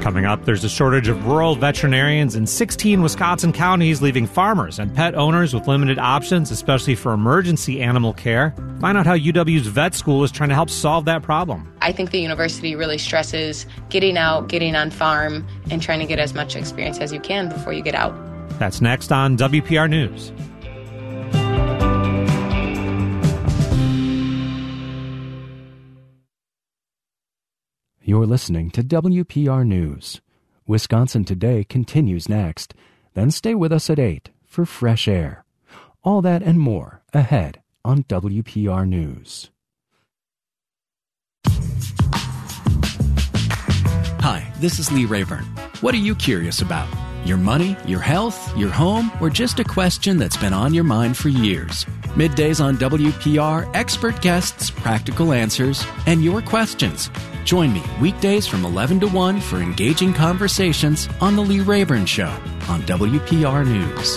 Coming up, there's a shortage of rural veterinarians in 16 Wisconsin counties, leaving farmers and pet owners with limited options, especially for emergency animal care. Find out how UW's vet school is trying to help solve that problem. I think the university really stresses getting out, getting on farm, and trying to get as much experience as you can before you get out. That's next on WPR News. You're listening to WPR News. Wisconsin Today continues next. Then stay with us at 8 for Fresh Air. All that and more ahead on WPR News. Hi, this is Lee Rayburn. What are you curious about? Your money, your health, your home, or just a question that's been on your mind for years? Middays on WPR, expert guests, practical answers, and your questions. Join me weekdays from 11 to 1 for engaging conversations on The Lee Rayburn Show on WPR News.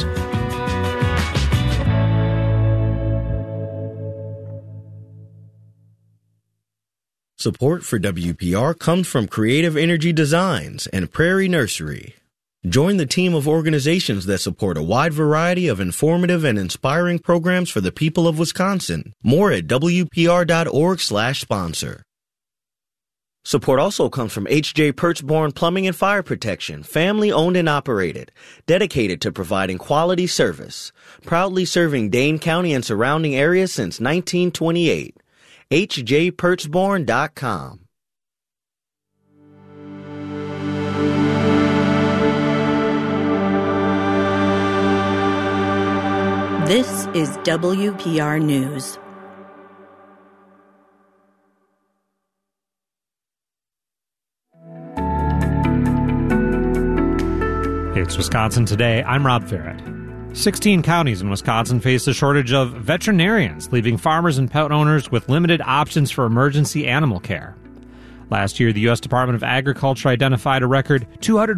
Support for WPR comes from Creative Energy Designs and Prairie Nursery. Join the team of organizations that support a wide variety of informative and inspiring programs for the people of Wisconsin. More at WPR.org/sponsor. Support also comes from H.J. Perchborn Plumbing and Fire Protection, family owned and operated, dedicated to providing quality service, proudly serving Dane County and surrounding areas since 1928. HJPerchborn.com. This is WPR News. It's Wisconsin Today. I'm Rob Farrett. 16 counties in Wisconsin face a shortage of veterinarians, leaving farmers and pet owners with limited options for emergency animal care. Last year, the U.S. Department of Agriculture identified a record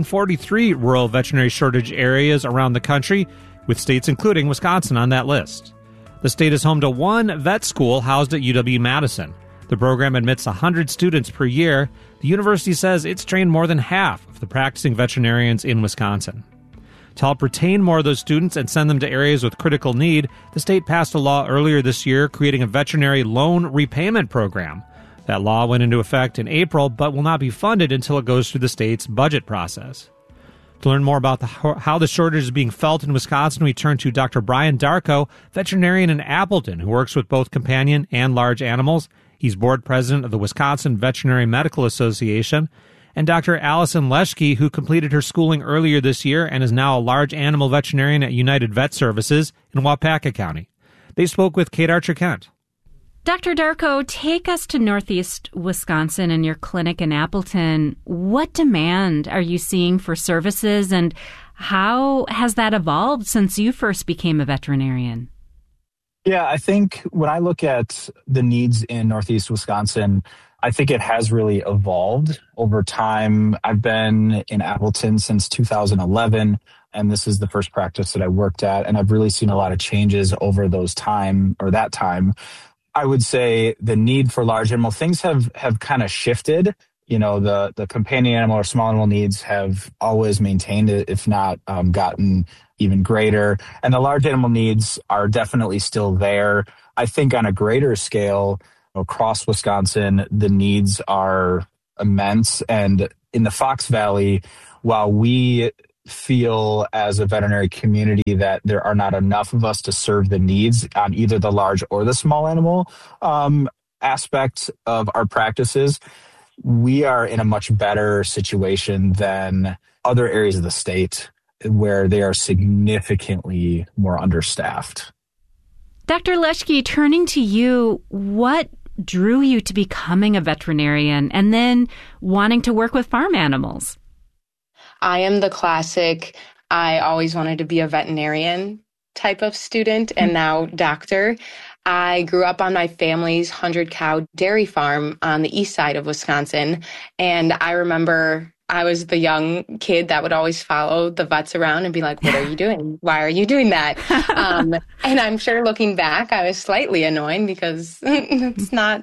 243 rural veterinary shortage areas around the country, with states including Wisconsin on that list. The state is home to one vet school housed at UW-Madison. The program admits 100 students per year. The university says it's trained more than half of the practicing veterinarians in Wisconsin. To help retain more of those students and send them to areas with critical need, the state passed a law earlier this year creating a veterinary loan repayment program. That law went into effect in April, but will not be funded until it goes through the state's budget process. To learn more about how the shortage is being felt in Wisconsin, we turn to Dr. Brian Darko, veterinarian in Appleton, who works with both companion and large animals. He's board president of the Wisconsin Veterinary Medical Association. And Dr. Allison Leschke, who completed her schooling earlier this year and is now a large animal veterinarian at United Vet Services in Waupaca County. They spoke with Kate Archer-Kent. Dr. Darko, take us to Northeast Wisconsin and your clinic in Appleton. What demand are you seeing for services, and how has that evolved since you first became a veterinarian? Yeah, I think when I look at the needs in Northeast Wisconsin, I think it has really evolved over time. I've been in Appleton since 2011, and this is the first practice that I worked at, and I've really seen a lot of changes over that time. I would say the need for large animal things have kind of shifted. You know, the companion animal or small animal needs have always maintained it, if not gotten even greater. And the large animal needs are definitely still there. I think on a greater scale across Wisconsin, the needs are immense. And in the Fox Valley, while we feel as a veterinary community that there are not enough of us to serve the needs on either the large or the small animal aspect of our practices, we are in a much better situation than other areas of the state where they are significantly more understaffed. Dr. Leschke, turning to you, what drew you to becoming a veterinarian and then wanting to work with farm animals? I am the classic, I always wanted to be a veterinarian type of student and now doctor. I grew up on my family's 100-cow dairy farm on the east side of Wisconsin. And I remember I was the young kid that would always follow the vets around and be like, what are you doing? Why are you doing that? And I'm sure looking back, I was slightly annoying because it's not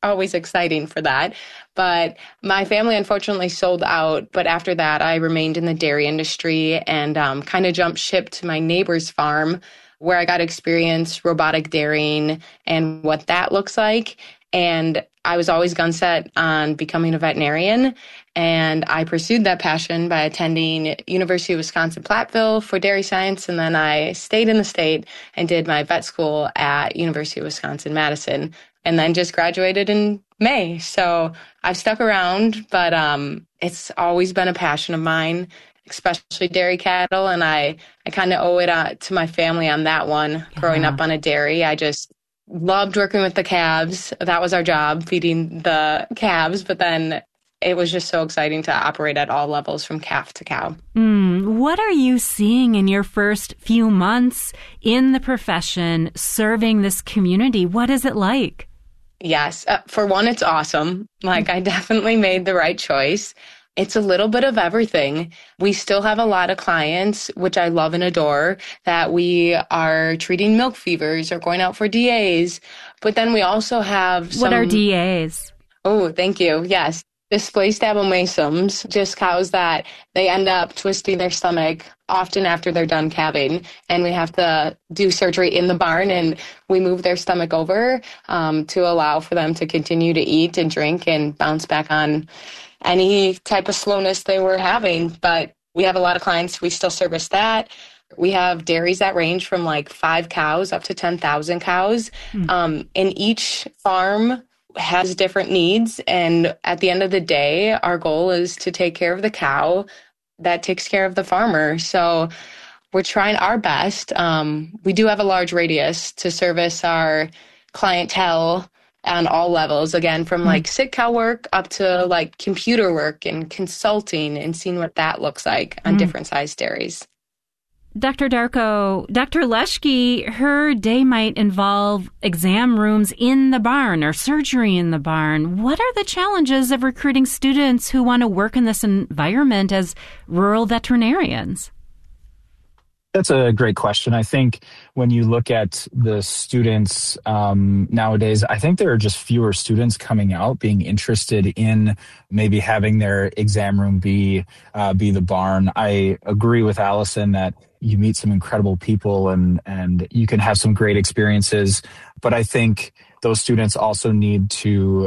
always exciting for that. But my family unfortunately sold out. But after that, I remained in the dairy industry and kind of jumped ship to my neighbor's farm, where I got to experience robotic dairying and what that looks like. And I was always gun set on becoming a veterinarian. And I pursued that passion by attending University of Wisconsin-Platteville for dairy science. And then I stayed in the state and did my vet school at University of Wisconsin-Madison, and then just graduated in May. So I've stuck around, but it's always been a passion of mine, especially dairy cattle. And I kind of owe it to my family on that one. Growing up on a dairy, I just loved working with the calves. That was our job, feeding the calves. But then it was just so exciting to operate at all levels from calf to cow. What are you seeing in your first few months in the profession, serving this community? What is it like? Yes. For one, it's awesome. Like, I definitely made the right choice. It's a little bit of everything. We still have a lot of clients, which I love and adore, that we are treating milk fevers or going out for DAs. But then we also have What are DAs? Oh, thank you. Yes. Displaced abomasums, just cows that they end up twisting their stomach often after they're done calving, and we have to do surgery in the barn, and we move their stomach over to allow for them to continue to eat and drink and bounce back on any type of slowness they were having. But we have a lot of clients. We still service that. We have dairies that range from like 5 cows up to 10,000 cows. And each farm has different needs. And at the end of the day, our goal is to take care of the cow that takes care of the farmer. So we're trying our best. We do have a large radius to service our clientele on all levels, again, from like sick cow work up to like computer work and consulting and seeing what that looks like on different size dairies. Dr. Darko, Dr. Leschke, her day might involve exam rooms in the barn or surgery in the barn. What are the challenges of recruiting students who want to work in this environment as rural veterinarians? That's a great question. I think when you look at the students nowadays, I think there are just fewer students coming out being interested in maybe having their exam room be the barn. I agree with Allison that you meet some incredible people and you can have some great experiences. But I think those students also need to,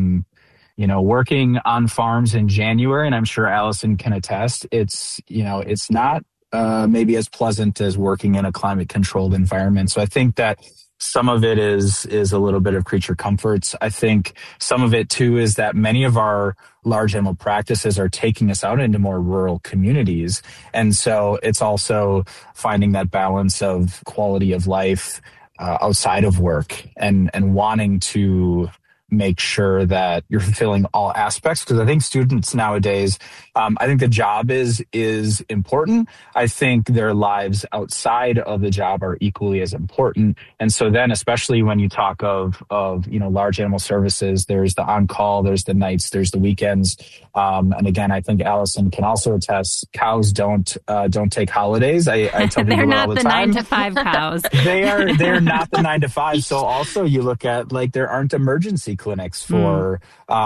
working on farms in January, and I'm sure Allison can attest, it's not maybe as pleasant as working in a climate controlled environment. So I think that some of it is a little bit of creature comforts. I think some of it too is that many of our large animal practices are taking us out into more rural communities. And so it's also finding that balance of quality of life outside of work and wanting to make sure that you're fulfilling all aspects. Because I think students nowadays, I think the job is important. I think their lives outside of the job are equally as important. And so then, especially when you talk of large animal services, there's the on-call, there's the nights, there's the weekends. And again, I think Allison can also attest, cows don't take holidays. I tell people all the time. They're not the 9 to 5 cows. They're not the 9 to 5. So also you look at there aren't emergency clinics for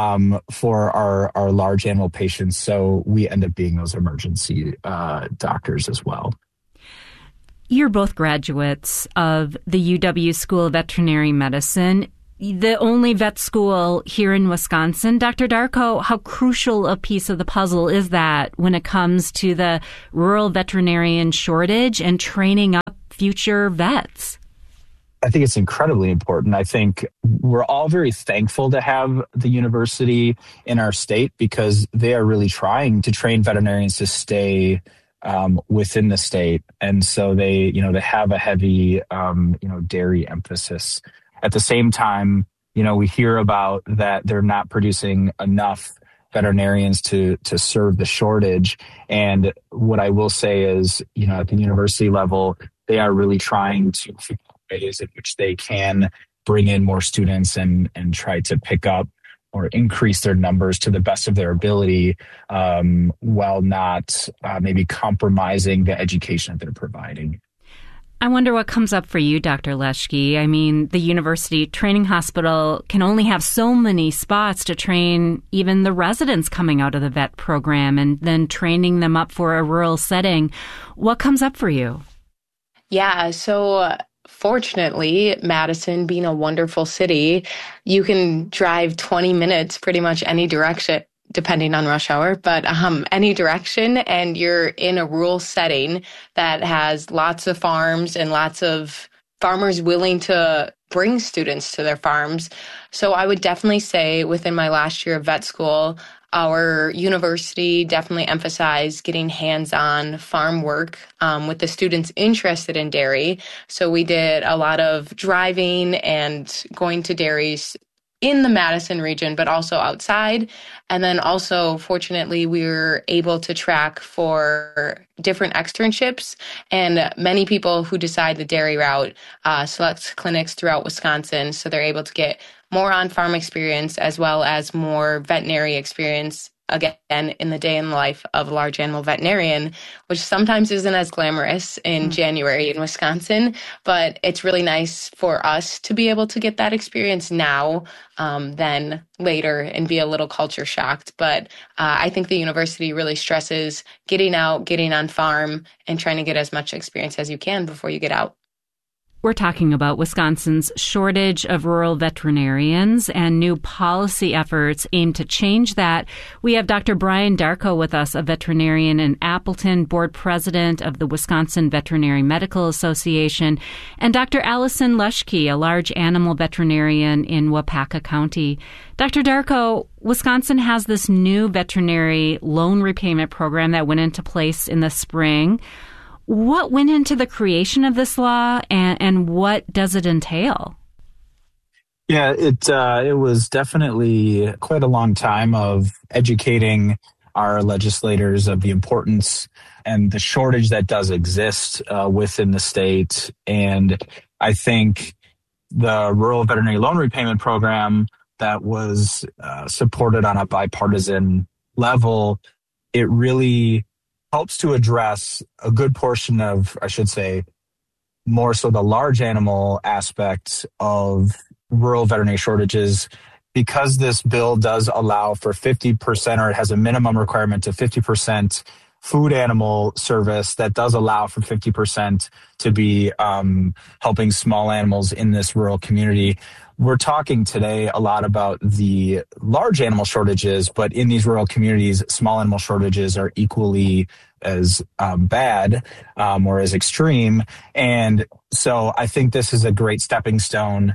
our large animal patients. So we end up being those emergency doctors as well. You're both graduates of the UW School of Veterinary Medicine, the only vet school here in Wisconsin. Dr. Darko, how crucial a piece of the puzzle is that when it comes to the rural veterinarian shortage and training up future vets? I think it's incredibly important. I think we're all very thankful to have the university in our state because they are really trying to train veterinarians to stay within the state. And so they have a heavy, dairy emphasis. At the same time, we hear about that they're not producing enough veterinarians to serve the shortage. And what I will say is, at the university level, they are really trying to figure out ways in which they can bring in more students and try to pick up or increase their numbers to the best of their ability, while not maybe compromising the education that they're providing. I wonder what comes up for you, Dr. Leschke. I mean, the University Training Hospital can only have so many spots to train even the residents coming out of the vet program and then training them up for a rural setting. What comes up for you? Yeah, so fortunately, Madison being a wonderful city, you can drive 20 minutes pretty much any direction, depending on rush hour, but any direction, and you're in a rural setting that has lots of farms and lots of farmers willing to bring students to their farms. So I would definitely say within my last year of vet school, our university definitely emphasized getting hands-on farm work with the students interested in dairy. So we did a lot of driving and going to dairies in the Madison region, but also outside. And then also, fortunately, we were able to track for different externships. And many people who decide the dairy route select clinics throughout Wisconsin. So they're able to get more on-farm experience as well as more veterinary experience, again, in the day in the life of a large animal veterinarian, which sometimes isn't as glamorous in January in Wisconsin, but it's really nice for us to be able to get that experience now than later and be a little culture shocked. But I think the university really stresses getting out, getting on farm, and trying to get as much experience as you can before you get out. We're talking about Wisconsin's shortage of rural veterinarians and new policy efforts aimed to change that. We have Dr. Brian Darko with us, a veterinarian in Appleton, board president of the Wisconsin Veterinary Medical Association, and Dr. Allison Leschke, a large animal veterinarian in Waupaca County. Dr. Darko, Wisconsin has this new veterinary loan repayment program that went into place in the spring. What went into the creation of this law, and what does it entail? Yeah, it was definitely quite a long time of educating our legislators of the importance and the shortage that does exist within the state. And I think the Rural Veterinary Loan Repayment Program that was supported on a bipartisan level, it really helps to address a good portion of, I should say, more so the large animal aspect of rural veterinary shortages, because this bill does allow for 50%, or it has a minimum requirement to 50% food animal service that does allow for 50% to be helping small animals in this rural community. We're talking today a lot about the large animal shortages, but in these rural communities, small animal shortages are equally as bad or as extreme. And so I think this is a great stepping stone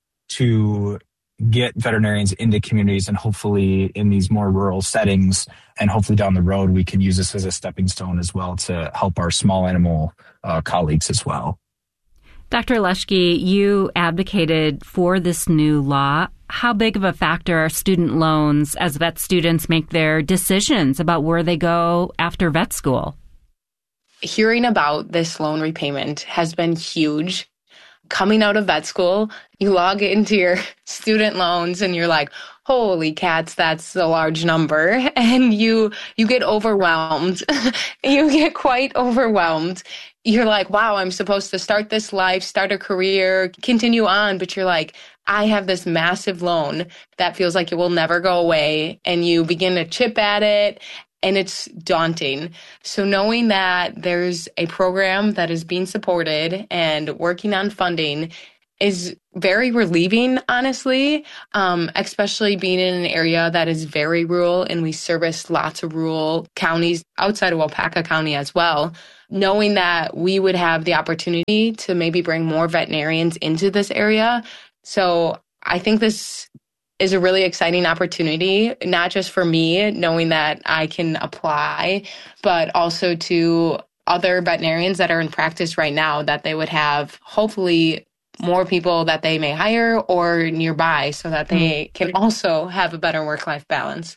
to get veterinarians into communities and hopefully in these more rural settings. And hopefully down the road, we can use this as a stepping stone as well to help our small animal colleagues as well. Dr. Leschke, you advocated for this new law. How big of a factor are student loans as vet students make their decisions about where they go after vet school? Hearing about this loan repayment has been huge. Coming out of vet school, you log into your student loans and you're like, holy cats, that's a large number. And you get overwhelmed. You get quite overwhelmed. You're like, wow, I'm supposed to start this life, start a career, continue on. But you're like, I have this massive loan that feels like it will never go away. And you begin to chip at it. And it's daunting. So knowing that there's a program that is being supported and working on funding is very relieving, honestly, especially being in an area that is very rural, and we service lots of rural counties outside of Waupaca County as well. Knowing that we would have the opportunity to maybe bring more veterinarians into this area. So I think this is a really exciting opportunity, not just for me, knowing that I can apply, but also to other veterinarians that are in practice right now, that they would have hopefully more people that they may hire or nearby so that they can also have a better work-life balance.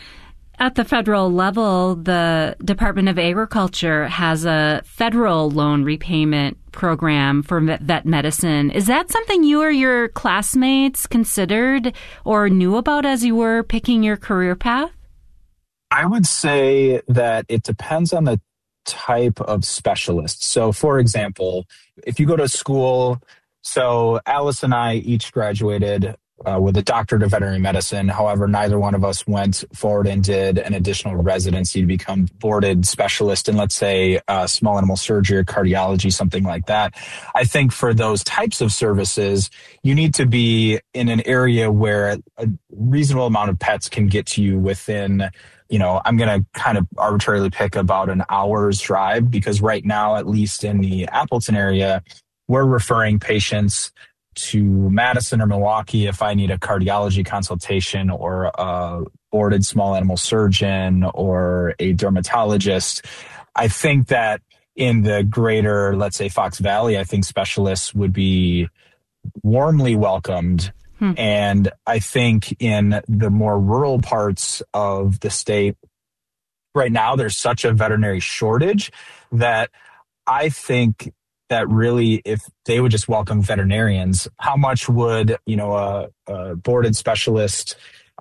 At the federal level, the Department of Agriculture has a federal loan repayment program for vet medicine. Is that something you or your classmates considered or knew about as you were picking your career path? I would say that it depends on the type of specialist. So, for example, if you go to school, so Alice and I each graduated with a doctorate of veterinary medicine. However, neither one of us went forward and did an additional residency to become boarded specialist in, let's say, small animal surgery or cardiology, something like that. I think for those types of services, you need to be in an area where a reasonable amount of pets can get to you within, I'm going to kind of arbitrarily pick about an hour's drive, because right now, at least in the Appleton area, we're referring patients to Madison or Milwaukee if I need a cardiology consultation or a boarded small animal surgeon or a dermatologist. I think that in the greater, let's say, Fox Valley, I think specialists would be warmly welcomed. And I think in the more rural parts of the state, right now, there's such a veterinary shortage that I think that really, if they would just welcome veterinarians, how much would, a boarded specialist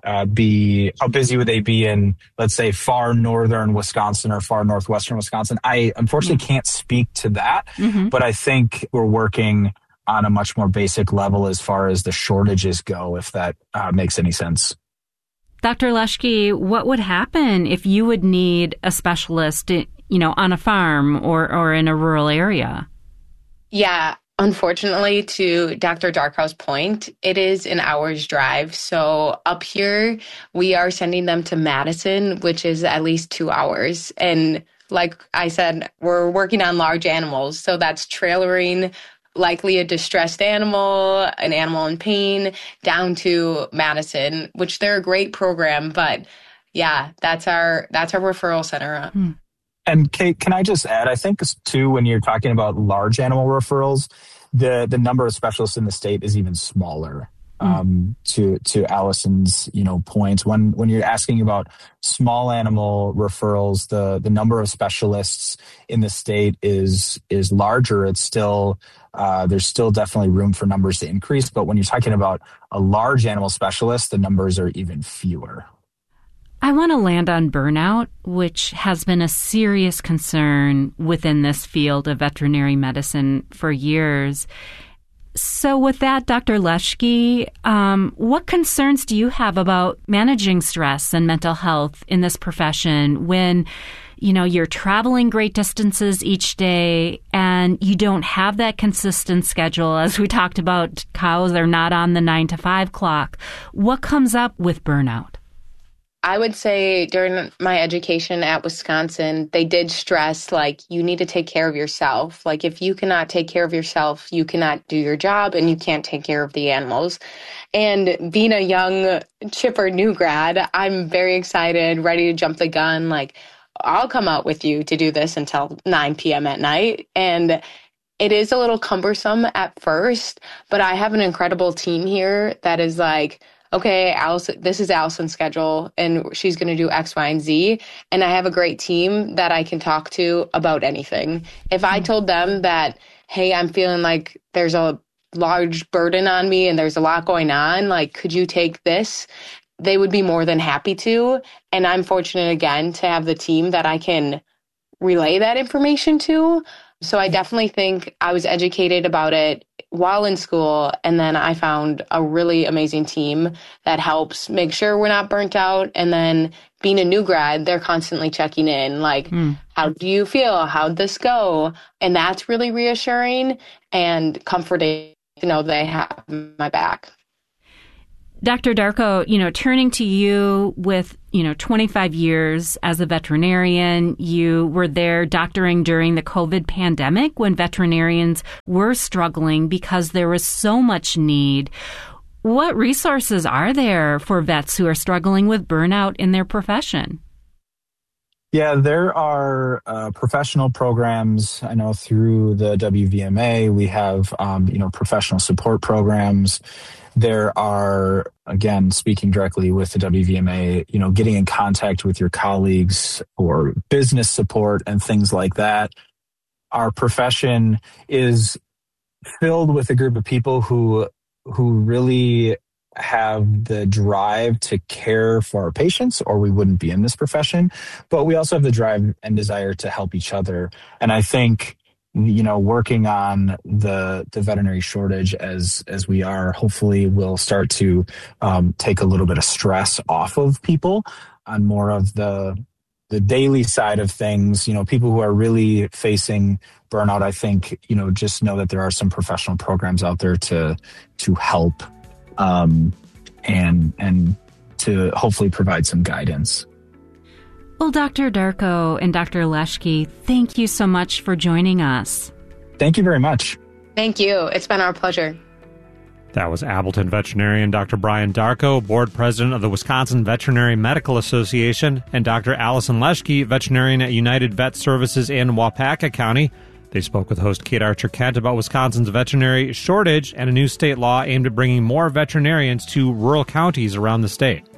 be, how busy would they be in, let's say, far northern Wisconsin or far northwestern Wisconsin? I unfortunately can't speak to that, but I think we're working on a much more basic level as far as the shortages go, if that makes any sense. Dr. Leschke, what would happen if you would need a specialist, on a farm or in a rural area? Yeah, unfortunately, to Dr. Darkhow's point, it is an hour's drive. So up here, we are sending them to Madison, which is at least 2 hours. And like I said, we're working on large animals. So that's trailering likely a distressed animal, an animal in pain, down to Madison, which they're a great program. But yeah, that's our referral center. And Kate, can I just add, I think too, when you're talking about large animal referrals, the number of specialists in the state is even smaller. To Allison's, point, when you're asking about small animal referrals, the number of specialists in the state is larger. It's still, there's still definitely room for numbers to increase. But when you're talking about a large animal specialist, the numbers are even fewer. I want to land on burnout, which has been a serious concern within this field of veterinary medicine for years. So with that, Dr. Leschke, what concerns do you have about managing stress and mental health in this profession when, you're traveling great distances each day and you don't have that consistent schedule? As we talked about, cows are not on the 9 to 5 clock. What comes up with burnout? I would say during my education at Wisconsin, they did stress, you need to take care of yourself. If you cannot take care of yourself, you cannot do your job and you can't take care of the animals. And being a young, chipper new grad, I'm very excited, ready to jump the gun. I'll come out with you to do this until 9 p.m. at night. And it is a little cumbersome at first, but I have an incredible team here that is okay, Allison, this is Allison's schedule, and she's going to do X, Y, and Z. And I have a great team that I can talk to about anything. If I told them that, hey, I'm feeling like there's a large burden on me and there's a lot going on, could you take this? They would be more than happy to. And I'm fortunate, again, to have the team that I can relay that information to. So I definitely think I was educated about it while in school, and then I found a really amazing team that helps make sure we're not burnt out. And then being a new grad, they're constantly checking in, how do you feel? How'd this go? And that's really reassuring and comforting to know they have my back. Dr. Darkow, turning to you with, 25 years as a veterinarian, you were there doctoring during the COVID pandemic when veterinarians were struggling because there was so much need. What resources are there for vets who are struggling with burnout in their profession? Yeah, there are professional programs. I know through the WVMA, we have, professional support programs. There are, again, speaking directly with the WVMA, getting in contact with your colleagues for business support and things like that. Our profession is filled with a group of people who really have the drive to care for our patients, or we wouldn't be in this profession. But we also have the drive and desire to help each other. And I think, working on the veterinary shortage as we are, hopefully will start to take a little bit of stress off of people on more of the daily side of things. People who are really facing burnout, I think, just know that there are some professional programs out there to help and to hopefully provide some guidance. Well, Dr. Darko and Dr. Leschke, thank you so much for joining us. Thank you very much. Thank you. It's been our pleasure. That was Appleton veterinarian Dr. Brian Darko, board president of the Wisconsin Veterinary Medical Association, and Dr. Allison Leschke, veterinarian at United Vet Services in Waupaca County. They spoke with host Kate Archer-Kent about Wisconsin's veterinary shortage and a new state law aimed at bringing more veterinarians to rural counties around the state.